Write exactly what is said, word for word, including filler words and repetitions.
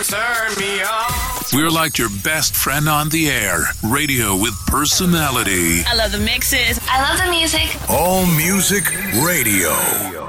Turn me on. We're like your best friend on the air. Radio with personality. I love the mixes. I love the music. All Music Radio.